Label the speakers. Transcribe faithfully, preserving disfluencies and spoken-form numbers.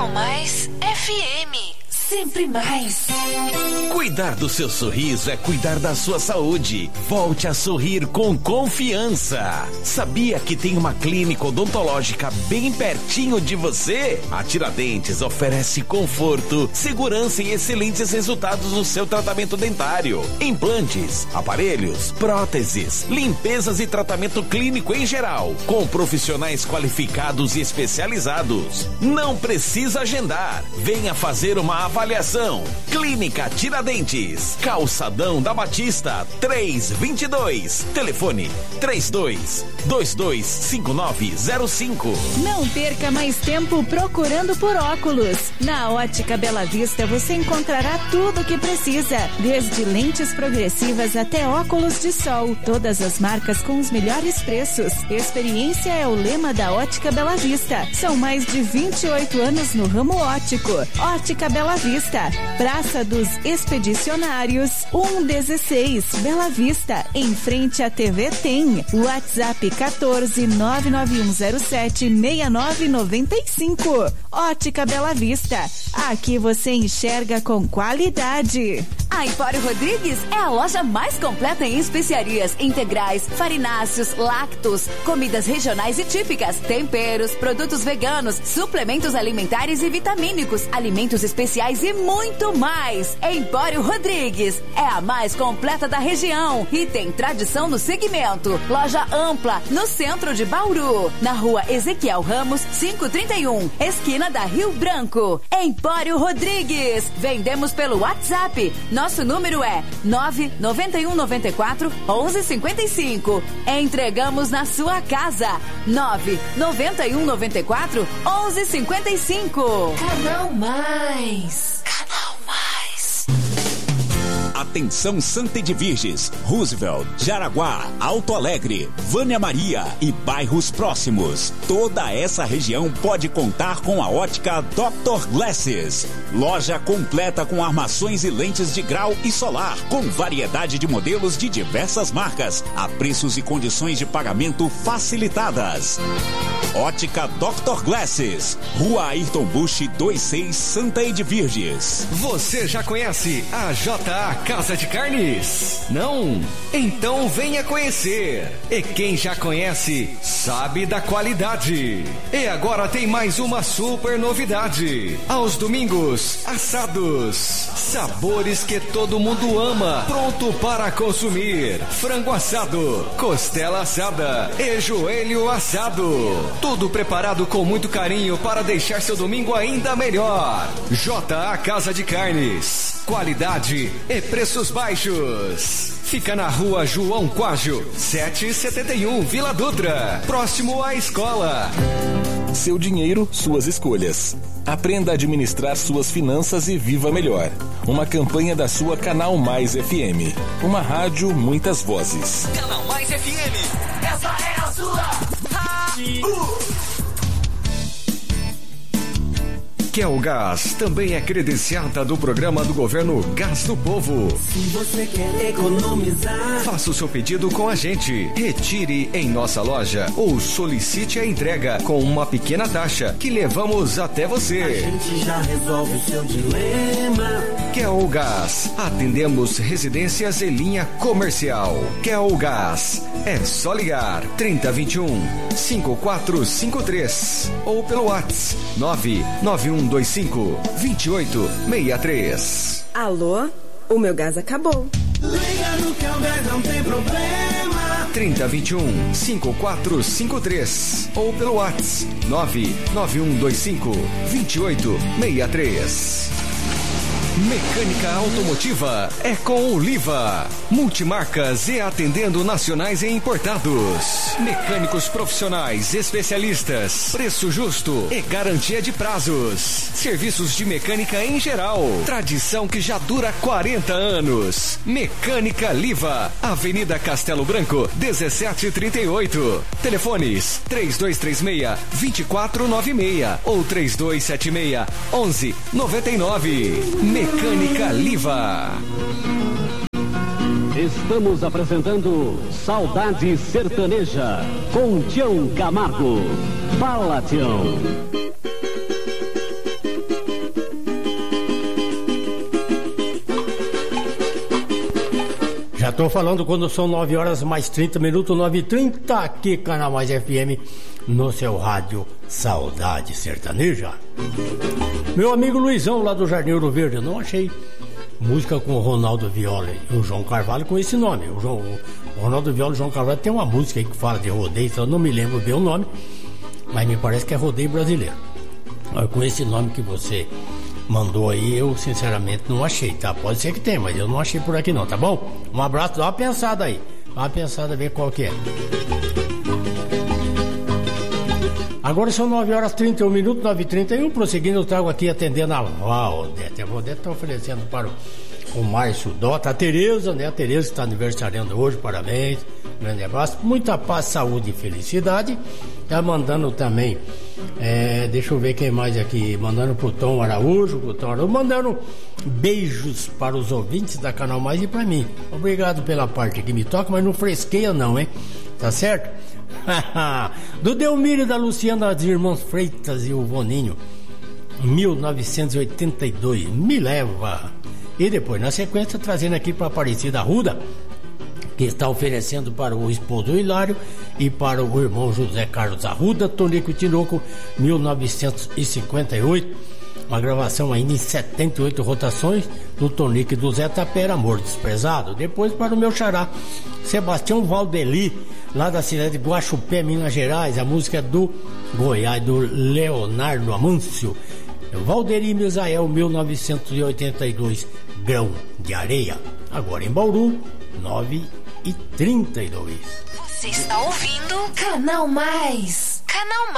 Speaker 1: Canal Mais F M. Sempre mais.
Speaker 2: Cuidar do seu sorriso é cuidar da sua saúde. Volte a sorrir com confiança. Sabia que tem uma clínica odontológica bem pertinho de você? A Tiradentes oferece conforto, segurança e excelentes resultados no seu tratamento dentário. Implantes, aparelhos, próteses, limpezas e tratamento clínico em geral, com profissionais qualificados e especializados. Não precisa agendar. Venha fazer uma avaliação. Avaliação. Clínica Tiradentes, Calçadão da Batista, três vinte e dois. Telefone três dois dois dois cinco nove zero cinco.
Speaker 3: Não perca mais tempo procurando por óculos. Na Ótica Bela Vista você encontrará tudo o que precisa, desde lentes progressivas até óculos de sol. Todas as marcas com os melhores preços. Experiência é o lema da Ótica Bela Vista. São mais de vinte e oito anos no ramo óptico. Ótica Bela Vista. Vista, Praça dos Expedicionários, cento e dezesseis, Bela Vista, em frente à T V Tem. WhatsApp quatorze nove nove um zero sete seis nove nove cinco. Ótica Bela Vista, aqui você enxerga com qualidade.
Speaker 4: A Empório Rodrigues é a loja mais completa em especiarias integrais, farináceos, lácteos, comidas regionais e típicas, temperos, produtos veganos, suplementos alimentares e vitamínicos, alimentos especiais e muito mais. Empório Rodrigues é a mais completa da região e tem tradição no segmento. Loja ampla no centro de Bauru, na rua Ezequiel Ramos, quinhentos e trinta e um, esquina da Rio Branco. Empório Rodrigues. Vendemos pelo WhatsApp. Nosso número é nove nove um nove quatro onze cinquenta e cinco. Entregamos na sua casa. nove nove um nove quatro onze cinquenta e cinco.
Speaker 1: Canal Mais. Canal Mais.
Speaker 5: Atenção Santa Edviges, Roosevelt, Jaraguá, Alto Alegre, Vânia Maria e bairros próximos. Toda essa região pode contar com a ótica doutor Glasses. Loja completa com armações e lentes de grau e solar, com variedade de modelos de diversas marcas, a preços e condições de pagamento facilitadas. Ótica doutor Glasses, Rua Ayrton Busch vinte e seis, Santa Edviges.
Speaker 6: Você já conhece a J A Casa de Carnes? Não? Então venha conhecer. E quem já conhece, sabe da qualidade. E agora tem mais uma super novidade. Aos domingos, assados. Sabores que todo mundo ama. Pronto para consumir. Frango assado, costela assada e joelho assado. Tudo preparado com muito carinho para deixar seu domingo ainda melhor. J A Casa de Carnes. Qualidade e preços baixos. Fica na rua João Quágio, setecentos e setenta e um, Vila Dutra, próximo à escola.
Speaker 7: Seu dinheiro, suas escolhas. Aprenda a administrar suas finanças e viva melhor. Uma campanha da sua Canal Mais F M. Uma rádio, muitas vozes.
Speaker 8: Canal Mais F M. Essa é a sua.
Speaker 6: Kelgás também é credenciada do programa do governo Gás do Povo.
Speaker 9: Se você quer economizar,
Speaker 6: faça o seu pedido com a gente. Retire em nossa loja ou solicite a entrega com uma pequena taxa que levamos até você.
Speaker 9: A gente já resolve o seu dilema.
Speaker 6: Kelgás, atendemos residências e linha comercial. Kelgás, é só ligar trinta vinte e um, cinquenta e quatro cinquenta e três ou pelo WhatsApp nove nove um dois cinco, dois oito seis três.
Speaker 10: Alô? O meu gás acabou.
Speaker 9: Liga no Kelgás, não tem problema.
Speaker 6: trinta vinte e um, cinquenta e quatro cinquenta e três ou pelo WhatsApp nove nove um dois cinco, dois oito seis três. Mecânica automotiva é com o Liva. Multimarcas e atendendo nacionais e importados. Mecânicos profissionais, especialistas, preço justo e garantia de prazos. Serviços de mecânica em geral. Tradição que já dura quarenta anos. Mecânica Liva. Avenida Castelo Branco, dezessete trinta e oito. Telefones três dois três seis, dois quatro nove seis ou três dois sete seis, onze noventa e nove. Mecânica Liva.
Speaker 11: Estamos apresentando Saudade Sertaneja com Tião Camargo. Fala, Tião.
Speaker 12: Tô falando quando são nove horas mais trinta minutos, nove e trinta, aqui Canal Mais F M, no seu rádio Saudade Sertaneja. Meu amigo Luizão, lá do Jardim Ouro Verde, eu não achei música com o Ronaldo Viola e o João Carvalho com esse nome. O, João, o Ronaldo Viola e o João Carvalho tem uma música aí que fala de rodeio, eu não me lembro bem o nome, mas me parece que é rodeio brasileiro. Com esse nome que você mandou aí, eu sinceramente não achei, tá? Pode ser que tenha, mas eu não achei por aqui não, tá bom? Um abraço, dá uma pensada aí, dá uma pensada, ver qual que é. Agora são nove horas e trinta e um minutos, nove e trinta e um, prosseguindo, eu trago aqui atendendo a Valdete. A Valdete está oferecendo para o, o Márcio Dota, a Tereza, né? A Tereza que está aniversariando hoje, parabéns, grande abraço, muita paz, saúde e felicidade. Tá mandando também, é, deixa eu ver quem mais aqui, mandando pro Tom Araújo, pro Tom Araújo, mandando beijos para os ouvintes da Canal Mais e para mim. Obrigado pela parte que me toca, mas não fresqueia não, hein? Tá certo? Do Delmiro e da Luciana, as irmãs Freitas e o Voninho, mil novecentos e oitenta e dois, me leva. E depois, na sequência, trazendo aqui para Aparecida Arruda, que está oferecendo para o esposo Hilário e para o irmão José Carlos Arruda, Tonico e Tinoco, mil novecentos e cinquenta e oito, uma gravação ainda em setenta e oito rotações do Tonico e do Zé Tapera, Amor Desprezado. Depois para o meu xará Sebastião Valdeli, lá da cidade de Guaxupé, Minas Gerais, a música é do Goiás, do Leonardo Amâncio. Valderi Misael, mil novecentos e oitenta e dois, Grão de Areia. Agora em Bauru, nove e trinta e dois.
Speaker 1: Você está ouvindo Canal Mais. Canal Mais.